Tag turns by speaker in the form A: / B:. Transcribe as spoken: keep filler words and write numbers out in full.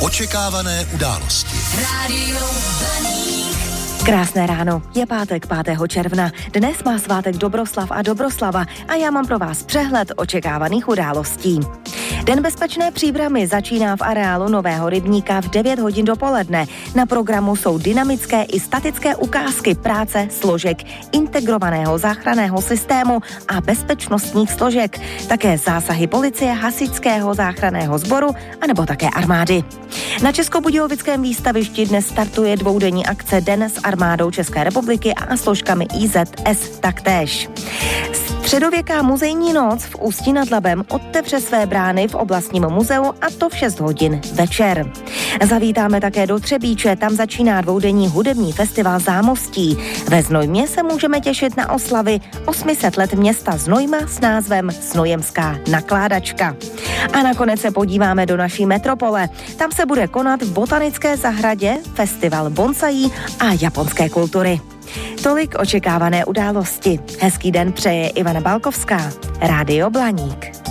A: Očekávané události.
B: Rádio Blaník.
C: Krásné ráno, je pátek pátého června. Dnes má svátek Dobroslav a Dobroslava a já mám pro vás přehled očekávaných událostí. Den bezpečné příbramy začíná v areálu Nového rybníka v devět hodin dopoledne. Na programu jsou dynamické i statické ukázky práce složek integrovaného záchranného systému a bezpečnostních složek, také zásahy policie, hasičského záchranného sboru anebo také armády. Na Českobudějovickém výstavišti dnes startuje dvoudenní akce Den s armádou České republiky a složkami I Z S taktéž. Středověká muzejní noc v Ústí nad Labem otevře své brány v oblastním muzeu a to v šest hodin večer. Zavítáme také do Třebíče, tam začíná dvoudenní hudební festival Zámostí. Ve Znojmě se můžeme těšit na oslavy osm set let města Znojma s názvem Znojemská nakládačka. A nakonec se podíváme do naší metropole. Tam se bude konat v botanické zahradě festival bonsaí a japonské kultury. Tolik očekávané události. Hezký den přeje Ivana Balkovská. Rádio Blaník.